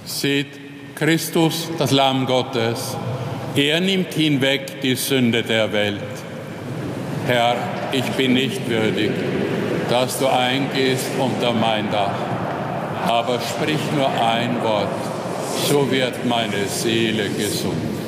Seht Christus, das Lamm Gottes. Er nimmt hinweg die Sünde der Welt. Herr, ich bin nicht würdig, dass du eingehst unter mein Dach. Aber sprich nur ein Wort, so wird meine Seele gesund.